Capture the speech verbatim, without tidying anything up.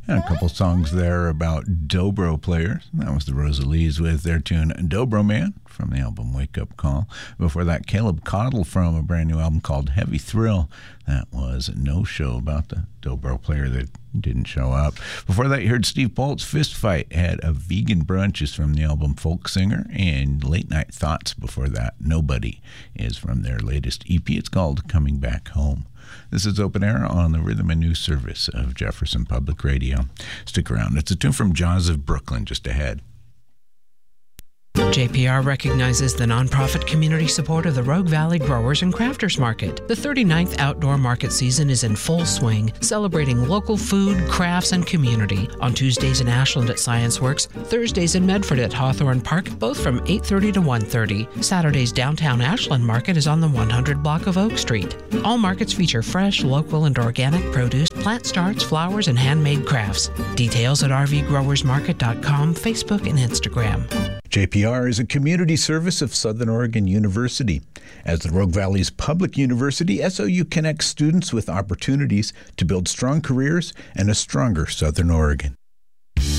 And a couple songs there about Dobro players. That was the Rosalies with their tune Dobro Man from the album Wake Up Call. Before that, Caleb Caudle from a brand new album called Heavy Thrill. That was No Show, about the Dobro player that didn't show up. Before that, you heard Steve Bolt's Fist Fight had a Vegan Brunch is from the album Folk Singer, and Late Night Thoughts before that, Nobody, is from their latest E P. It's called Coming Back Home. This is Open Air on the Rhythm and News Service of Jefferson Public Radio. Stick around. It's a tune from Jaws of Brooklyn just ahead. J P R recognizes the nonprofit community support of the Rogue Valley Growers and Crafters Market. The thirty-ninth outdoor market season is in full swing, celebrating local food, crafts, and community. On Tuesdays in Ashland at ScienceWorks, Thursdays in Medford at Hawthorne Park, both from eight thirty to one thirty. Saturdays downtown Ashland Market is on the one hundred block of Oak Street. All markets feature fresh, local, and organic produce, plant starts, flowers, and handmade crafts. Details at r v growers market dot com, Facebook, and Instagram. J P R is a community service of Southern Oregon University. As the Rogue Valley's public university, S O U connects students with opportunities to build strong careers and a stronger Southern Oregon.